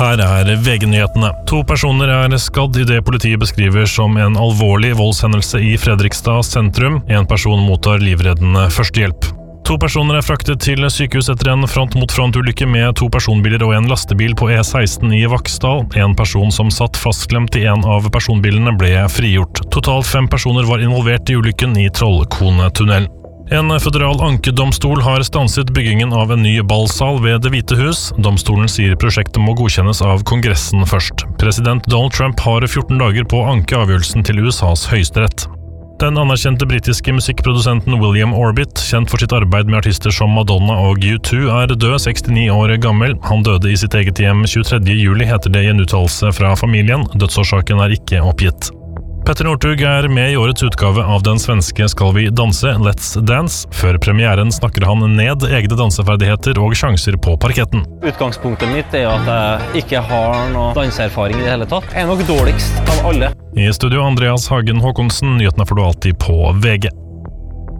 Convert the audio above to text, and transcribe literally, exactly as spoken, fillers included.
Her er V G-nyhetene. To personer er skadd i det politiet beskriver som en alvorlig voldshendelse i Fredrikstad sentrum. En person mottar livreddende førstehjelp. To personer er fraktet til sykehus etter en front-mot-front-ulykke med to personbiler og en lastebil på E seksten i Vaksdal. En person som satt fastklemt i en av personbilene ble frigjort. Totalt fem personer var involvert i ulykken i Trollkonetunnelen. En føderal ankedomstol har stanset byggingen av en ny ballsal ved Det hvite hus. Domstolen sier prosjektet må godkjennes av Kongressen først. President Donald Trump har fjorten dager på å anke avgjørelsen til U S A's høyesterett. Den anerkjente britiske musikkprodusenten William Orbit, kjent for sitt arbeid med artister som Madonna og U to, er død, sekstini år gammel. Han døde i sitt eget hjem tjuetredje juli, heter det i en uttalelse fra familien. Dødsårsaken er ikke oppgitt. Petter Northug er med i årets utgave av den svenske Skal vi danse, Let's Dance. Før premieren snakker han ned egne danseferdigheter og sjanser på parketten. Utgangspunktet mitt er at jeg ikke har noe danseerfaring i det hele tatt. Jeg er nok dårligst av alle. I studio Andreas Hagen Håkonsen, nyhetene får du alltid på V G.